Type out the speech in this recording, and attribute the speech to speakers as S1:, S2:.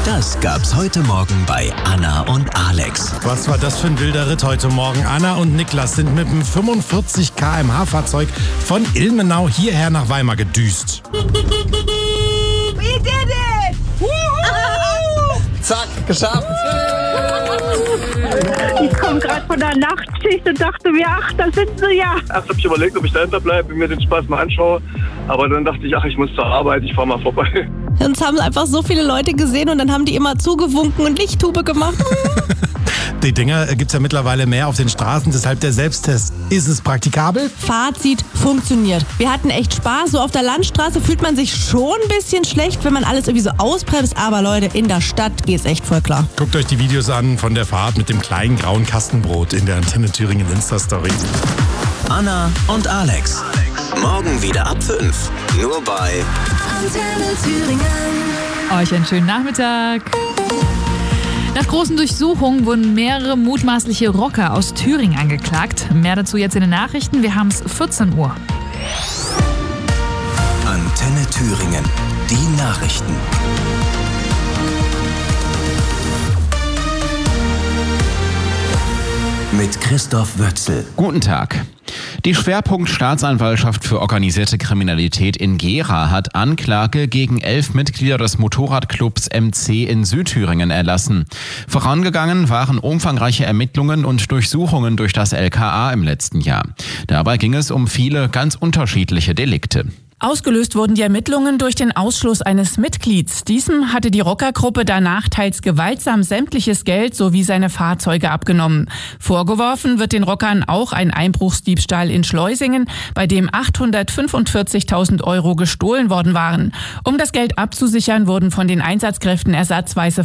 S1: Das gab's heute Morgen bei Anna und Alex.
S2: Was war das für ein wilder Ritt heute Morgen? Anna und Niklas sind mit einem 45 km/h Fahrzeug von Ilmenau hierher nach Weimar gedüst.
S3: We did it!
S4: Zack, geschafft!
S5: Ich komme gerade von der Nachtschicht und dachte mir, ach, da sind sie ja.
S6: Erst habe ich überlegt, ob ich dahinter bleibe und mir den Spaß mal anschaue. Aber dann dachte ich, ach, ich muss zur Arbeit, ich fahre mal vorbei.
S7: Uns haben einfach so viele Leute gesehen und dann haben die immer zugewunken und Lichttube gemacht.
S2: Die Dinger gibt's ja mittlerweile mehr auf den Straßen, deshalb der Selbsttest. Ist es praktikabel?
S7: Fazit: funktioniert. Wir hatten echt Spaß. So auf der Landstraße fühlt man sich schon ein bisschen schlecht, wenn man alles irgendwie so ausbremst. Aber Leute, in der Stadt geht's echt voll klar.
S2: Guckt euch die Videos an von der Fahrt mit dem kleinen grauen Kastenbrot in der Antenne Thüringen Insta-Story.
S1: Anna und Alex. Morgen wieder ab 5. Nur bei
S8: Antenne Thüringen.
S9: Euch einen schönen Nachmittag. Nach großen Durchsuchungen wurden mehrere mutmaßliche Rocker aus Thüringen angeklagt. Mehr dazu jetzt in den Nachrichten. Wir haben es 14 Uhr.
S1: Antenne Thüringen. Die Nachrichten. Mit Christoph Wötzel.
S10: Guten Tag. Die Schwerpunkt-Staatsanwaltschaft für organisierte Kriminalität in Gera hat Anklage gegen 11 Mitglieder des Motorradclubs MC in Südthüringen erlassen. Vorangegangen waren umfangreiche Ermittlungen und Durchsuchungen durch das LKA im letzten Jahr. Dabei ging es um viele ganz unterschiedliche Delikte.
S11: Ausgelöst wurden die Ermittlungen durch den Ausschluss eines Mitglieds. Diesem hatte die Rockergruppe danach teils gewaltsam sämtliches Geld sowie seine Fahrzeuge abgenommen. Vorgeworfen wird den Rockern auch ein Einbruchsdiebstahl in Schleusingen, bei dem 845.000 € gestohlen worden waren. Um das Geld abzusichern, wurden von den Einsatzkräften ersatzweise